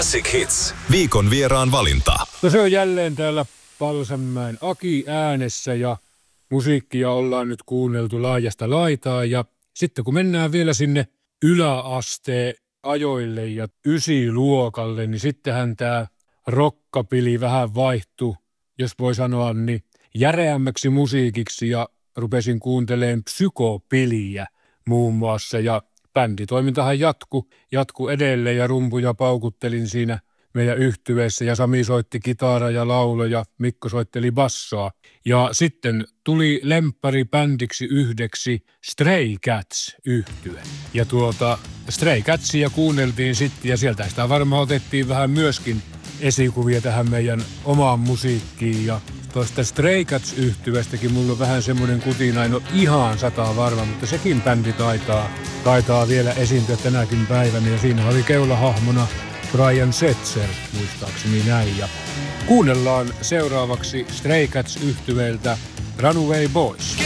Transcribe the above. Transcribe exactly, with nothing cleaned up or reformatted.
Classic Hits. Viikon vieraan valinta. No se on jälleen täällä Palsanmäen Aki äänessä ja musiikkia ollaan nyt kuunneltu laajasta laitaa. Ja sitten kun mennään vielä sinne yläasteen ajoille ja ysiluokalle, niin sittenhän tämä rokkapili vähän vaihtui, jos voi sanoa, niin järeämmäksi musiikiksi ja rupesin kuuntelemaan psykopiliä muun muassa ja bänditoimintahan jatku, jatku edelleen ja rumpuja paukuttelin siinä meidän yhtyeessä ja Sami soitti kitaraa ja laulo ja Mikko soitteli bassoa. Ja sitten tuli lemppari-bändiksi yhdeksi Stray Cats -yhtye. Ja tuota Stray Catsia kuunneltiin sitten ja sieltä sitä varmaan otettiin vähän myöskin esikuvia tähän meidän omaan musiikkiin. Ja tuosta Stray Cats -yhtyeestäkin mulla on vähän semmoinen kutina, en ole ihan sataa varma, mutta sekin bändi taitaa, taitaa vielä esiintyä tänäkin päivänä. Ja siinä oli keulahahmona Brian Setzer, muistaakseni näin. Ja kuunnellaan seuraavaksi Stray Cats -yhtyeeltä Runaway Boys.